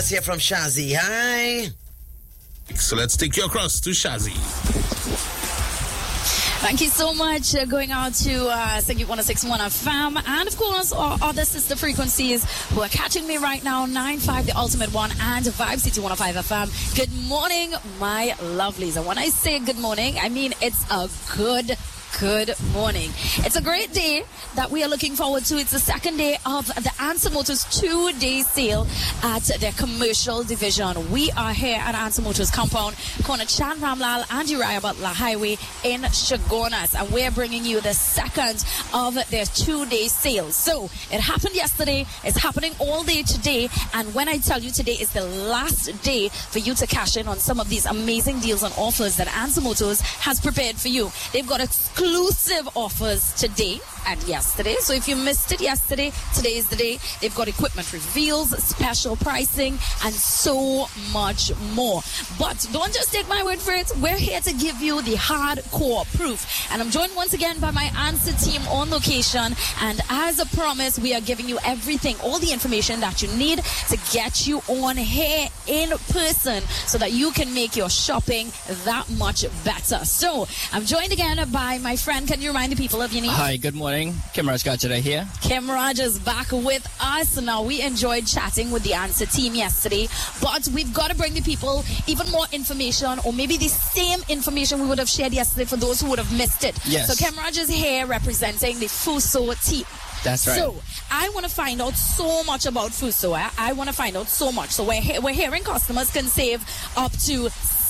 Let's hear from Shazzy. Hi. So let's take you across to Shazzy. Thank you so much. Going out to Singit 106.1 FM and, of course, our other sister frequencies who are catching me right now, 9.5 The Ultimate One and Vibe City 105 FM. Good morning, my lovelies. And when I say good morning, I mean it's a good morning. It's a great day that we are looking forward to. It's the second day of the Answer Motors 2-day sale at their commercial division. We are here at Answer Motors compound, corner Chan Ramlal and Uriah Butler Highway in Chagonas, and we're bringing you the second of their 2-day sale. So it happened yesterday, it's happening all day today, and when I tell you today is the last day for you to cash in on some of these amazing deals and offers that Answer Motors has prepared for you. They've got exclusive offers today and yesterday. So if you missed it yesterday, today is the day. They've got equipment reveals, special pricing, and so much more. But don't just take my word for it. We're here to give you the hardcore proof. And I'm joined once again by my Answer team on location. And as a promise, we are giving you everything, all the information that you need to get you on here in person so that you can make your shopping that much better. So I'm joined again by my friend. Can you remind the people of your name? Hi, good morning. Kim Raj Gajara here. Kim Raj is back with us. Now, we enjoyed chatting with the Answer team yesterday, but we've got to bring the people even more information, or maybe the same information we would have shared yesterday for those who would have missed it. Yes. So Kim Raj is here representing the Fuso team. That's right. So I want to find out so much about Fuso. I want to find out so much. So we're hearing customers can save up to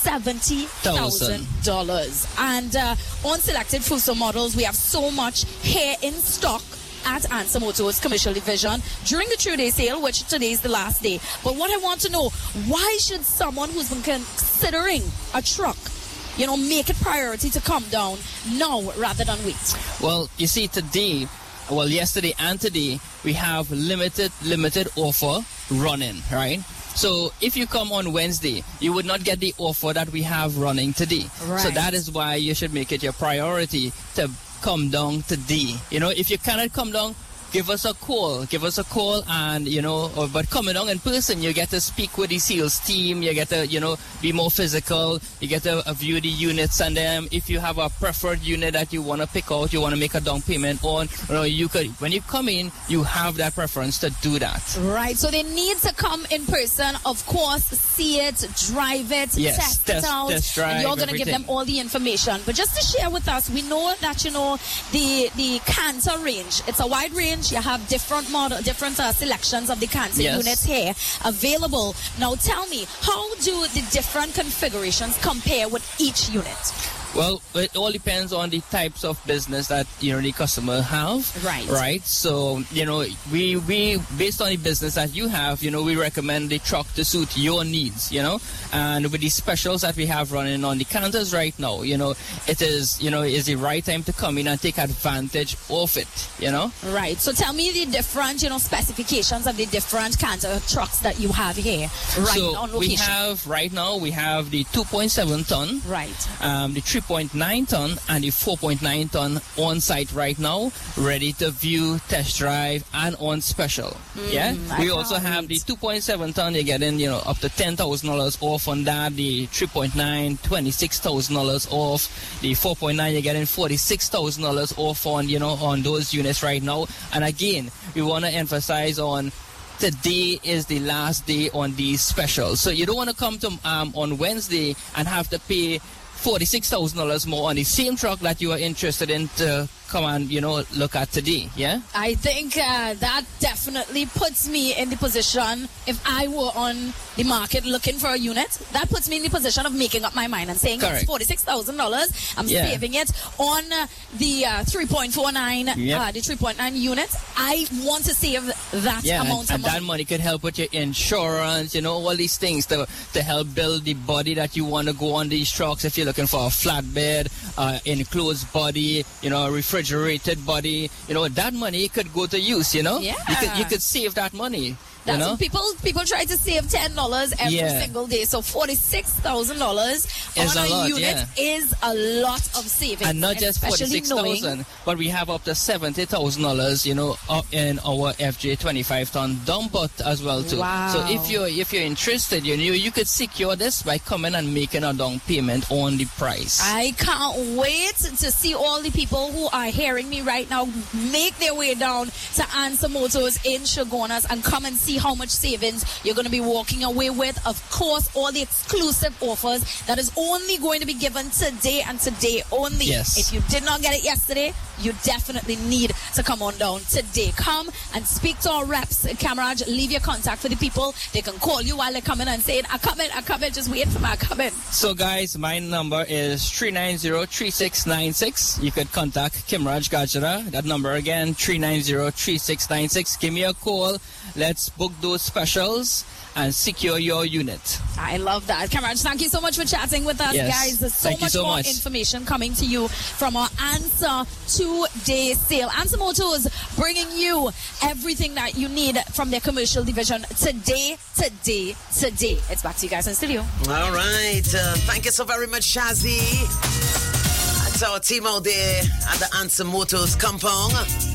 $70,000. And on selected Fuso models, we have so much here in stock at Answer Motors Commercial Division during the 2-day sale, which today is the last day. But what I want to know, why should someone who's been considering a truck, make it priority to come down now rather than wait? Well, you see, yesterday and today, we have limited offer running, right? So if you come on Wednesday, you would not get the offer that we have running today. Right. So that is why you should make it your priority to come down today. If you cannot come down, give us a call, and but coming down in person, you get to speak with the sales team, you get to be more physical, you get to view the units, and then if you have a preferred unit that you want to pick out, you want to make a down payment on, you could, when you come in, you have that preference to do that. Right, so they need to come in person, of course, see it, drive it, yes, test it out, test drive, and you're going to give them all the information. But just to share with us, we know that the Canter range, it's a wide range. You have different selections of the Canter units here available. Now tell me, how do the different configurations compare with each unit? Well, it all depends on the types of business that the customer have. Right. Right. So we based on the business that you have, we recommend the truck to suit your needs. And with the specials that we have running on the Canters right now, it is is the right time to come in and take advantage of it. Right. So tell me the different specifications of the different Canter trucks that you have here on location. We have the 2.7 ton. Right. The 3.9 ton and the 4.9 ton on site right now, ready to view, test drive, and on special. We also have the 2.7 ton. You're getting up to $10,000 off on that. The 3.9, $26,000 off. The 4.9, you're getting $46,000 off on those units right now. And again, we want to emphasize on, today is the last day on these specials. So you don't want to come to on Wednesday and have to pay $46,000 more on the same truck that you are interested in to come and look at today. I think that definitely puts me in the position, if I were on the market looking for a unit, that puts me in the position of making up my mind and saying, correct, it's $46,000, I'm saving it on the 3.49 the 3.9 units. I want to save that amount of money. And that money could help with your insurance, all these things to help build the body that you want to go on these trucks. If you're looking for a flatbed, enclosed body, a refrigerated body, that money could go to use, you could save that money. You know? People try to save $10 every single day. So $46,000 on a lot, unit is a lot of savings. And not just $46,000, but we have up to $70,000, you know, in our FJ 25-ton dump out as well too. Wow. So if you're interested, you could secure this by coming and making a down payment on the price. I can't wait to see all the people who are hearing me right now make their way down to Answer Motors in Chaguanas and come and see how much savings you're going to be walking away with. Of course, all the exclusive offers that is only going to be given today and today only. Yes. If you did not get it yesterday, you definitely need to come on down today. Come and speak to our reps, Camaraj. Leave your contact for the people. They can call you while they're coming and saying, I come in, just wait for me, I come in. So guys, my number is 390-3696. You could contact Kimraj Gajra. That number again, 390-3696. Give me a call. Let's book those specials and secure your unit. I love that. Camaraj, thank you so much for chatting with us, guys. There's so much more information coming to you from our Answer 2-day sale. Answer Motors bringing you everything that you need from their commercial division today. It's back to you guys in studio. All right. Thank you so very much, Shazzy. That's our team out there at the Answer Motors compound.